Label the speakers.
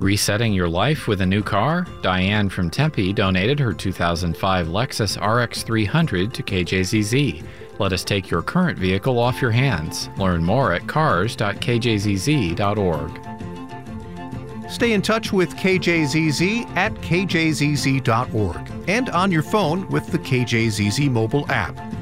Speaker 1: Resetting your life with a new car? Diane from Tempe donated her 2005 Lexus RX 300 to KJZZ. Let us take your current vehicle off your hands. Learn more at cars.kjzz.org.
Speaker 2: Stay in touch with KJZZ at kjzz.org and on your phone with the KJZZ mobile app.